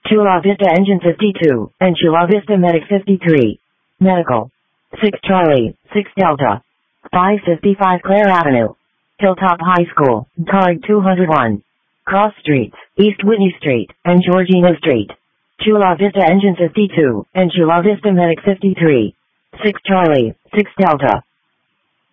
Chula Vista Engine 52, and Chula Vista Medic 53. Medical. 6 Charlie, 6 Delta. 555 Clare Avenue. Hilltop High School, Card 201. Cross Streets, East Whitney Street, and Georgina Street. Chula Vista Engine 52, and Chula Vista Medic 53. 6 Charlie, 6 Delta.